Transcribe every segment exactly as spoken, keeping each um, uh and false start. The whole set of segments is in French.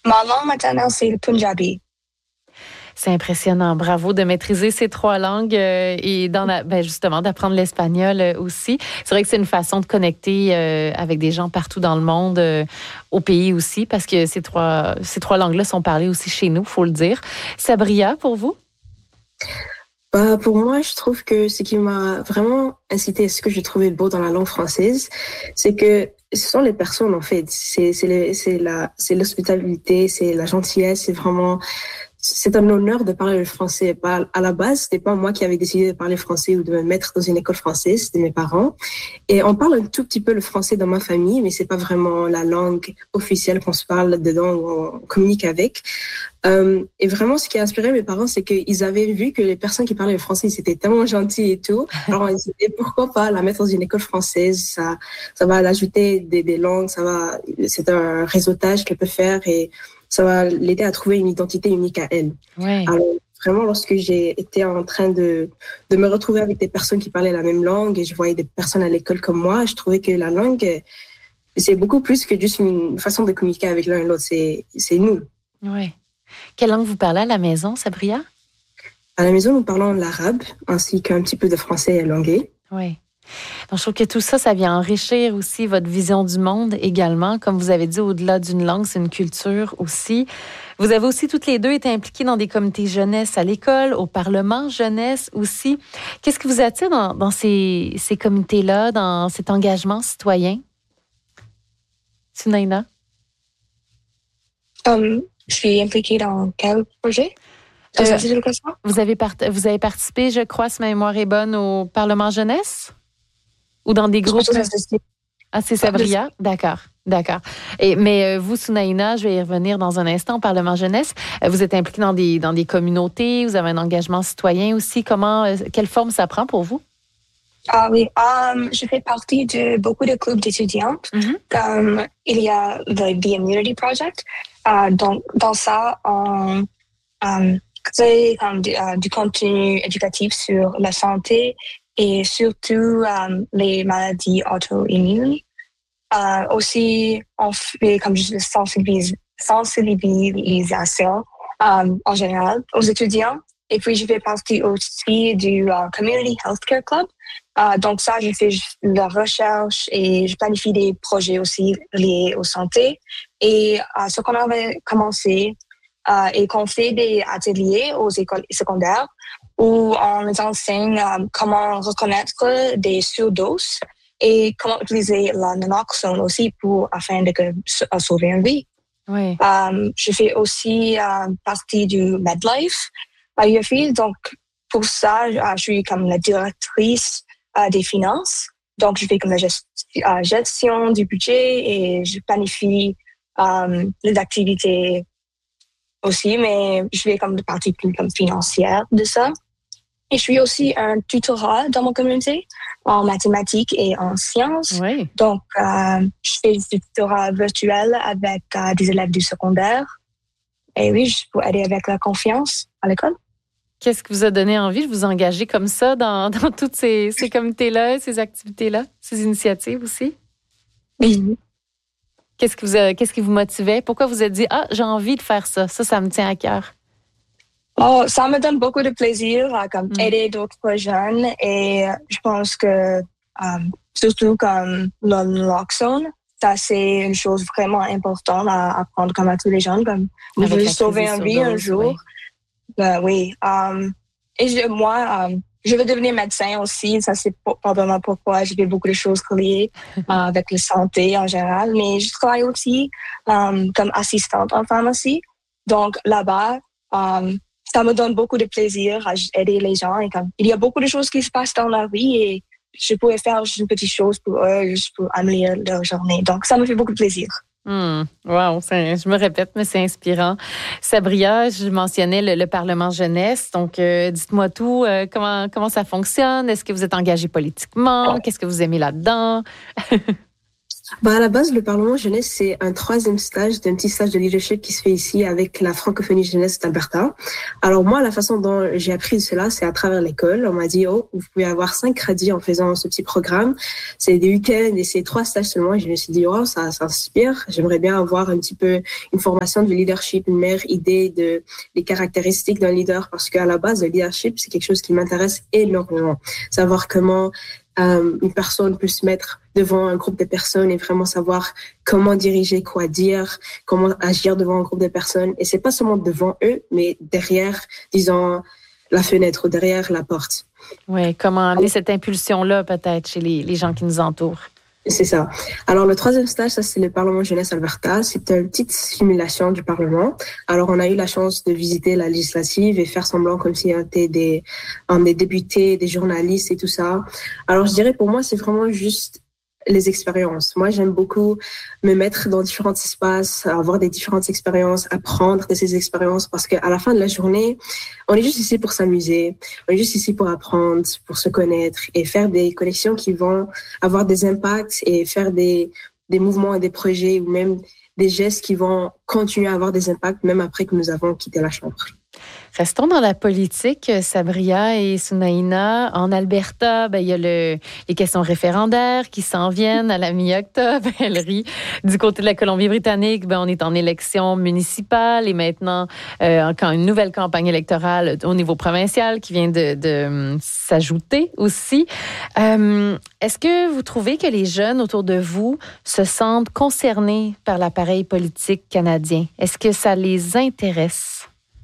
Ma langue maternelle, c'est le Punjabi. C'est impressionnant. Bravo de maîtriser ces trois langues euh, et d'en a, ben justement d'apprendre l'espagnol euh, aussi. C'est vrai que c'est une façon de connecter euh, avec des gens partout dans le monde, euh, au pays aussi, parce que ces trois ces trois langues-là sont parlées aussi chez nous, faut le dire. Sabria, pour vous? Bah, pour moi, je trouve que ce qui m'a vraiment incité à ce que j'ai trouvé beau dans la langue française, c'est que ce sont les personnes, en fait. C'est, c'est, les, c'est la, c'est l'hospitalité, c'est la gentillesse, c'est vraiment, c'est un honneur de parler le français. À la base, c'était pas moi qui avais décidé de parler français ou de me mettre dans une école française, c'était mes parents. Et on parle un tout petit peu le français dans ma famille, mais c'est pas vraiment la langue officielle qu'on se parle dedans ou on communique avec. Euh, et vraiment, ce qui a inspiré mes parents, c'est qu'ils avaient vu que les personnes qui parlaient le français, c'était tellement gentil et tout. Alors, ils se disaient, pourquoi pas la mettre dans une école française? Ça, ça va l'ajouter des, des langues, ça va, c'est un réseautage qu'elle peut faire et ça va l'aider à trouver une identité unique à elle. Ouais. Alors, vraiment, lorsque j'ai été en train de, de me retrouver avec des personnes qui parlaient la même langue et je voyais des personnes à l'école comme moi, je trouvais que la langue, c'est beaucoup plus que juste une façon de communiquer avec l'un et l'autre. C'est, c'est nous. Oui. Quelle langue vous parlez à la maison, Sabria? À la maison, nous parlons l'arabe ainsi qu'un petit peu de français et l'anglais. Oui. Donc, je trouve que tout ça, ça vient enrichir aussi votre vision du monde également. Comme vous avez dit, au-delà d'une langue, c'est une culture aussi. Vous avez aussi toutes les deux été impliquées dans des comités jeunesse à l'école, au Parlement jeunesse aussi. Qu'est-ce qui vous attire dans, dans ces, ces comités-là, dans cet engagement citoyen? Sunaina? Um, je suis impliquée dans quel projet? Euh, C'est le question? Vous avez, part- vous avez participé, je crois, si ma mémoire est bonne, au Parlement jeunesse? Ou dans des groupes? Ah, c'est Sabria? D'accord, d'accord. Et, mais euh, vous, Sunaina, je vais y revenir dans un instant au Parlement jeunesse. Euh, vous êtes impliquée dans des, dans des communautés, vous avez un engagement citoyen aussi. Comment, euh, quelle forme ça prend pour vous? Ah oui, um, je fais partie de beaucoup de clubs d'étudiantes. Mm-hmm. Comme il y a le The Immunity Project. Uh, donc, dans ça, on um, crée um, du, uh, du contenu éducatif sur la santé et surtout um, les maladies auto-immunes. Uh, aussi, on fait comme juste sensibilis- sensibilisation um, en général aux étudiants. Et puis, je fais partie aussi du uh, Community Healthcare Club. Uh, donc ça, je fais de la recherche et je planifie des projets aussi liés aux santé. Et uh, ce qu'on avait commencé uh, et qu'on fait des ateliers aux écoles secondaires où on les enseigne um, comment reconnaître des surdoses et comment utiliser la naloxone aussi pour afin de que, sauver une vie. Oui. Um, je fais aussi uh, partie du MedLife à U F I. Donc pour ça, uh, je suis comme la directrice uh, des finances. Donc je fais comme la gest- uh, gestion du budget et je planifie um, les activités aussi, mais je fais comme de partie plus comme financière de ça. Et je suis aussi un tutorat dans mon communauté en mathématiques et en sciences. Oui. Donc, euh, je fais du tutorat virtuel avec euh, des élèves du secondaire. Et oui, je peux aider avec la confiance à l'école. Qu'est-ce qui vous a donné envie de vous engager comme ça dans, dans toutes ces, ces comités-là, ces activités-là, ces initiatives aussi? Mm-hmm. Qu'est-ce qui vous a, qu'est-ce qui vous motivait? Pourquoi vous êtes dit, ah, j'ai envie de faire ça. Ça, ça me tient à cœur. Oh, ça me donne beaucoup de plaisir à comme, Mm. aider d'autres jeunes et je pense que um, surtout comme le naloxone, ça c'est une chose vraiment importante à apprendre comme à tous les jeunes. Comme vous Avec voulez la sauver crise une des vie un surdoses, jour. oui. Ben oui. Um, et je, moi, um, je veux devenir médecin aussi. Ça c'est probablement pourquoi je fais beaucoup de choses liées uh, avec la santé en général. Mais je travaille aussi um, comme assistante en pharmacie. Donc là-bas, um, ça me donne beaucoup de plaisir à aider les gens. Et comme, il y a beaucoup de choses qui se passent dans la vie et je pourrais faire juste une petite chose pour eux, juste pour améliorer leur journée. Donc, ça me fait beaucoup de plaisir. Mmh. Wow, c'est, je me répète, mais c'est inspirant. Sabria, je mentionnais le, le Parlement jeunesse. Donc, euh, dites-moi tout. Euh, comment, comment ça fonctionne? Est-ce que vous êtes engagé politiquement? Qu'est-ce que vous aimez là-dedans? Bah, à la base, le Parlement jeunesse, c'est un troisième stage d'un petit stage de leadership qui se fait ici avec la francophonie jeunesse d'Alberta. Alors moi, la façon dont j'ai appris cela, c'est à travers l'école. On m'a dit, oh, vous pouvez avoir cinq crédits en faisant ce petit programme. C'est des week-ends et c'est trois stages seulement. Et je me suis dit, oh, ça, ça inspire. J'aimerais bien avoir un petit peu une formation de leadership, une meilleure idée de, des caractéristiques d'un leader, parce qu'à la base, le leadership, c'est quelque chose qui m'intéresse énormément. Savoir comment Euh, une personne peut se mettre devant un groupe de personnes et vraiment savoir comment diriger, quoi dire, comment agir devant un groupe de personnes. Et c'est pas seulement devant eux, mais derrière, disons, la fenêtre ou derrière la porte. Oui, comment amener cette impulsion-là peut-être chez les, les gens qui nous entourent. C'est ça. Alors, le troisième stage, ça, c'est le Parlement jeunesse Alberta. C'est une petite simulation du Parlement. Alors, on a eu la chance de visiter la législative et faire semblant comme si on était des, um, des députés, des journalistes et tout ça. Alors, je dirais, pour moi, c'est vraiment juste les expériences. Moi, j'aime beaucoup me mettre dans différents espaces, avoir des différentes expériences, apprendre de ces expériences, parce qu'à la fin de la journée, on est juste ici pour s'amuser, on est juste ici pour apprendre, pour se connaître et faire des connexions qui vont avoir des impacts et faire des, des mouvements et des projets ou même des gestes qui vont continuer à avoir des impacts même après que nous avons quitté la Chambre. Restons dans la politique, Sabria et Sunaina. En Alberta, ben, il y a le, les questions référendaires qui s'en viennent à la mi-octobre. Elle rit. Du côté de la Colombie-Britannique, ben, on est en élection municipale et maintenant, euh, encore une nouvelle campagne électorale au niveau provincial qui vient de, de s'ajouter aussi. Euh, est-ce que vous trouvez que les jeunes autour de vous se sentent concernés par l'appareil politique canadien? Est-ce que ça les intéresse?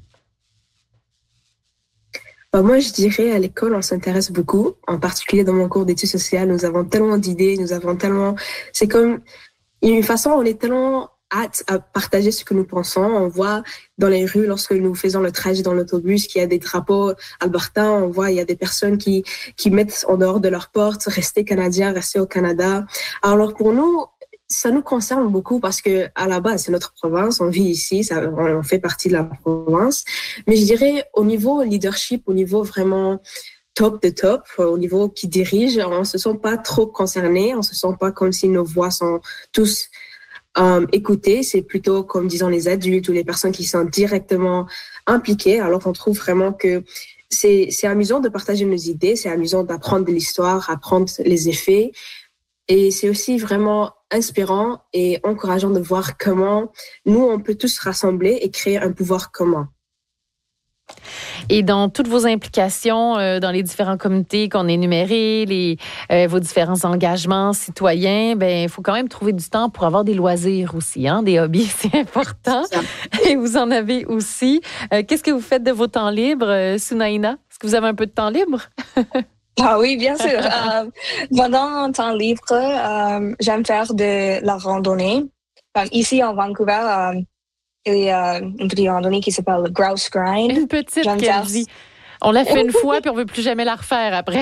Moi, je dirais à l'école, on s'intéresse beaucoup. En particulier dans mon cours d'études sociales, nous avons tellement d'idées, nous avons tellement... C'est comme une façon, on est tellement hâte à partager ce que nous pensons. On voit dans les rues, lorsque nous faisons le trajet dans l'autobus, qu'il y a des drapeaux albertains. On voit, il y a des personnes qui, qui mettent en dehors de leur porte, rester canadien, rester au Canada. Alors pour nous, ça nous concerne beaucoup parce que à la base, c'est notre province, on vit ici, ça, on fait partie de la province. Mais je dirais au niveau leadership, au niveau vraiment top de top, au niveau qui dirige, on se sent pas trop concernés, on se sent pas comme si nos voix sont tous euh, écoutées. C'est plutôt comme disons les adultes ou les personnes qui sont directement impliquées. Alors on trouve vraiment que c'est c'est amusant de partager nos idées, c'est amusant d'apprendre de l'histoire, apprendre les effets. Et c'est aussi vraiment inspirant et encourageant de voir comment nous, on peut tous se rassembler et créer un pouvoir commun. Et dans toutes vos implications euh, dans les différents comités qu'on a énumérés, les, euh, vos différents engagements citoyens, ben il faut quand même trouver du temps pour avoir des loisirs aussi, hein, des hobbies, c'est important. C'est et vous en avez aussi. Euh, qu'est-ce que vous faites de vos temps libres, euh, Sunaina? Est-ce que vous avez un peu de temps libre? Ah oui, bien sûr. euh, pendant mon temps libre, euh, j'aime faire de la randonnée. Donc, ici, en Vancouver, euh, il y a une petite randonnée qui s'appelle le Grouse Grind. Une petite qu'elle dit. On l'a fait une fois, puis on ne veut plus jamais la refaire après.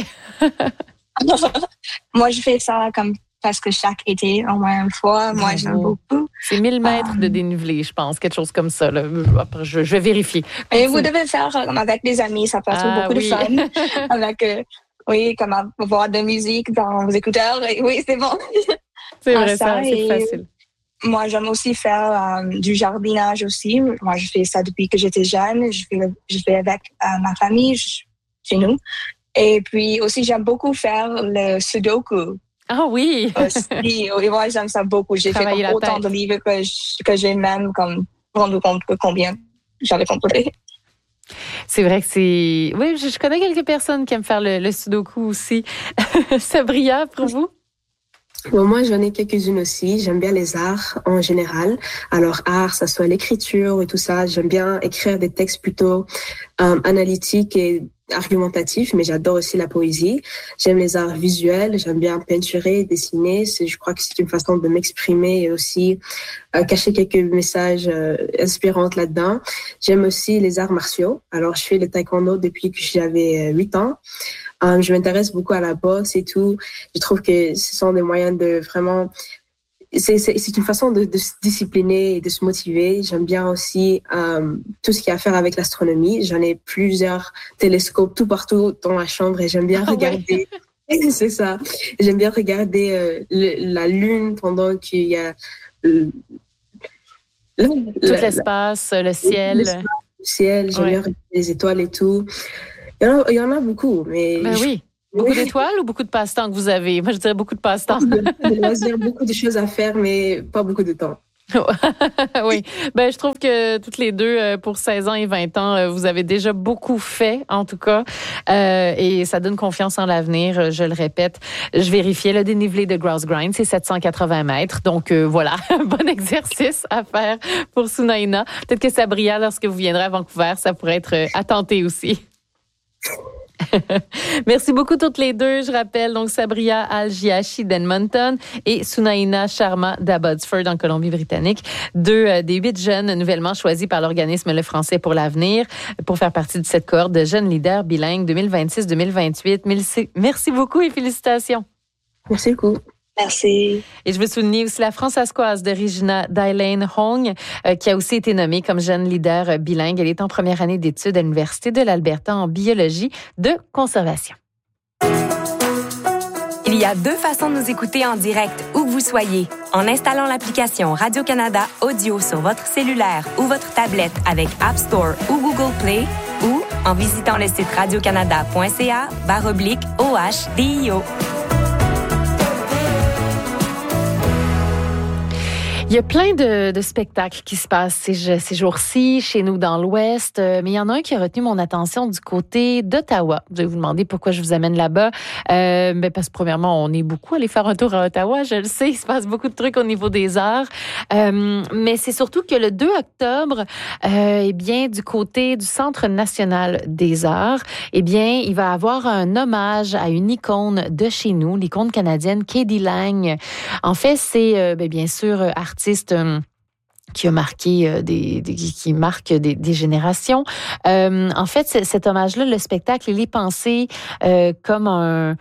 Moi, je fais ça comme presque chaque été, au moins une fois. Moi, oh, j'aime beaucoup. C'est mille mètres um, de dénivelé, je pense, quelque chose comme ça. Là. Après, je, je vais vérifier. Et vous devez faire comme avec des amis, ça peut être ah, beaucoup oui. de fun. avec... Euh, Oui, comme avoir de la musique dans vos écouteurs. Oui, c'est bon. C'est vrai, ça, c'est facile. Moi, j'aime aussi faire euh, du jardinage aussi. Moi, je fais ça depuis que j'étais jeune. Je fais, je fais avec euh, ma famille je, chez nous. Et puis aussi, j'aime beaucoup faire le sudoku. Ah oui! aussi, oui, moi, j'aime ça beaucoup. J'ai Travailler fait comme autant tête. de livres que, je, que j'ai même comme rendu compte que combien j'avais complété. C'est vrai que c'est... Oui, je connais quelques personnes qui aiment faire le, le sudoku aussi. Sabria, pour vous? Bon, moi, j'en ai quelques-unes aussi. J'aime bien les arts en général. Alors, art, ça soit l'écriture et tout ça. J'aime bien écrire des textes plutôt euh, analytiques et argumentatifs, mais j'adore aussi la poésie. J'aime les arts visuels. J'aime bien peinturer, dessiner. C'est, je crois que c'est une façon de m'exprimer et aussi euh, cacher quelques messages euh, inspirants là-dedans. J'aime aussi les arts martiaux. Alors, je fais le taekwondo depuis que j'avais huit ans. Um, je m'intéresse beaucoup à la boxe et tout. Je trouve que ce sont des moyens de vraiment... C'est, c'est, c'est une façon de, de se discipliner et de se motiver. J'aime bien aussi um, tout ce qui a à faire avec l'astronomie. J'en ai plusieurs télescopes tout partout dans la chambre et j'aime bien regarder C'est ça. J'aime bien regarder euh, le, la lune pendant qu'il y a euh, le, tout la, l'espace, la, le ciel. L'espace, le ciel, j'aime ouais. bien regarder les étoiles et tout. Il y en a, il y en a beaucoup, mais... Ben oui. Beaucoup oui. d'étoiles ou beaucoup de passe-temps que vous avez? Moi, je dirais beaucoup de passe-temps. Beaucoup de loisirs, beaucoup de choses à faire, mais pas beaucoup de temps. Oui, ben je trouve que toutes les deux, pour seize ans et vingt ans, vous avez déjà beaucoup fait, en tout cas, euh, et ça donne confiance en l'avenir, je le répète. Je vérifiais le dénivelé de Grouse Grind, c'est sept cent quatre-vingts mètres, donc euh, voilà, un bon exercice à faire pour Sunayana. Peut-être que Sabria, lorsque vous viendrez à Vancouver, ça pourrait être à tenter aussi. Merci beaucoup toutes les deux. Je rappelle donc Sabria Al-Giachi d'Edmonton et Sunayana Sharma d'Abbotsford en Colombie-Britannique, deux euh, des huit jeunes nouvellement choisis par l'organisme Le Français pour l'avenir pour faire partie de cette cohorte de jeunes leaders bilingues deux mille vingt-six deux mille vingt-huit. Merci, merci beaucoup et félicitations. Merci beaucoup. Merci. Et je veux souligner aussi la Françaiscoise de Regina Dailane Hong, euh, qui a aussi été nommée comme jeune leader euh, bilingue. Elle est en première année d'études à l'Université de l'Alberta en biologie de conservation. Il y a deux façons de nous écouter en direct, où que vous soyez. En installant l'application Radio-Canada Audio sur votre cellulaire ou votre tablette avec App Store ou Google Play, ou en visitant le site radiocanada.ca barre oblique O H D I O. Il y a plein de, de spectacles qui se passent ces, ces jours-ci, chez nous dans l'Ouest, euh, mais il y en a un qui a retenu mon attention du côté d'Ottawa. Je vais vous demander pourquoi je vous amène là-bas. Euh, ben parce que premièrement, on est beaucoup allé faire un tour à Ottawa, je le sais, il se passe beaucoup de trucs au niveau des arts. Euh, mais c'est surtout que le deux octobre, euh, eh bien, du côté du Centre national des arts, eh bien, il va avoir un hommage à une icône de chez nous, l'icône canadienne k.d. lang. En fait, c'est euh, ben, bien sûr artiste artiste euh, qui a marqué euh, des, des qui marque des, des générations. Euh, en fait, cet hommage-là, le spectacle, il est pensé euh, comme un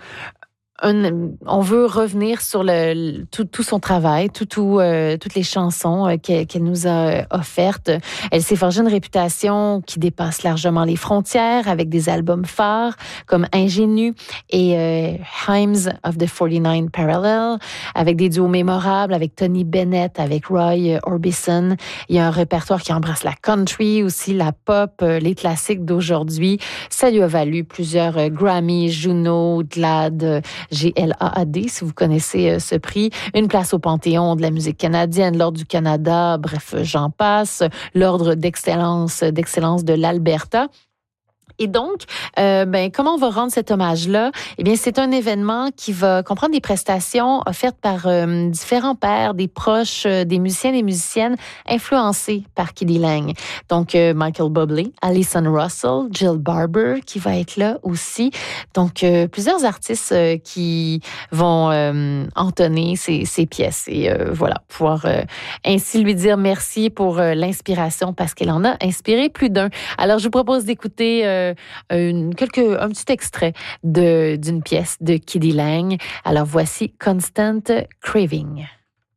Un, on veut revenir sur le, tout, tout son travail, tout, tout, euh, toutes les chansons euh, qu'elle, qu'elle nous a offertes. Elle s'est forgée une réputation qui dépasse largement les frontières avec des albums phares comme Ingénu et euh, Hymns of the forty-nine Parallel, avec des duos mémorables avec Tony Bennett, avec Roy Orbison. Il y a un répertoire qui embrasse la country, aussi la pop, euh, les classiques d'aujourd'hui. Ça lui a valu plusieurs euh, Grammy, Juno, GLAAD, G L A A D, si vous connaissez euh, ce prix. Une place au Panthéon de la musique canadienne, l'Ordre du Canada, bref, j'en passe. L'Ordre d'excellence, d'excellence de l'Alberta. Et donc, euh, ben, comment on va rendre cet hommage-là? Eh bien, c'est un événement qui va comprendre des prestations offertes par euh, différents pairs, des proches, euh, des musiciens et des musiciennes influencés par k.d. lang. Donc, euh, Michael Bublé, Alison Russell, Jill Barber qui va être là aussi. Donc, euh, plusieurs artistes euh, qui vont euh, entonner ces, ces pièces et euh, voilà, pouvoir euh, ainsi lui dire merci pour euh, l'inspiration parce qu'elle en a inspiré plus d'un. Alors, je vous propose d'écouter euh, Une, quelques, un petit extrait de, d'une pièce de k.d. lang. Alors voici Constant Craving.